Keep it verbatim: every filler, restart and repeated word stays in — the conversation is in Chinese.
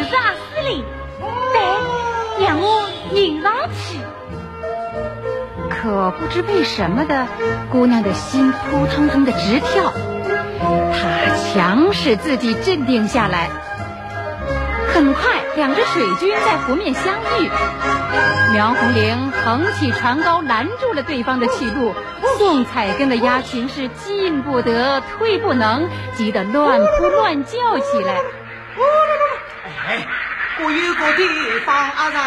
是阿司令，得让我迎上去。 可不知为什么的，姑娘的心扑腾腾的直跳。她强使自己镇定下来。很快，两只水军在湖面相遇。苗红玲横起船篙拦住了对方的去路，宋彩根的鸭群是进不得退不能，急得乱扑乱叫起来。 哎，我有个地方啊，让